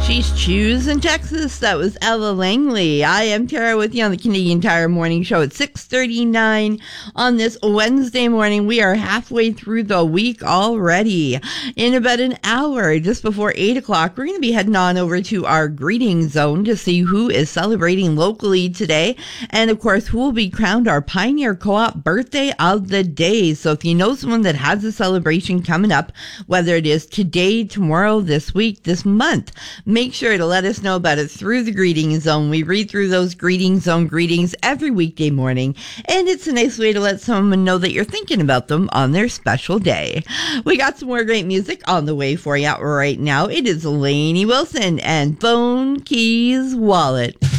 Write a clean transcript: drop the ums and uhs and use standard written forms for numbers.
She's choosing Texas. That was Ella Langley. I am Tara with you on the Canadian Tire Morning Show at 6:39 on this Wednesday morning. We are halfway through the week already. In about an hour, just before 8 o'clock, we're going to be heading on over to our greeting zone to see who is celebrating locally today. And, of course, who will be crowned our Pioneer Co-op birthday of the day. So if you know someone that has a celebration coming up, whether it is today, tomorrow, this week, this month, make sure to let us know about it through the greeting zone. We read through those greeting zone greetings every weekday morning, and it's a nice way to let someone know that you're thinking about them on their special day. We got some more great music on the way for you right now. It is Lainey Wilson and Phone Keys Wallet.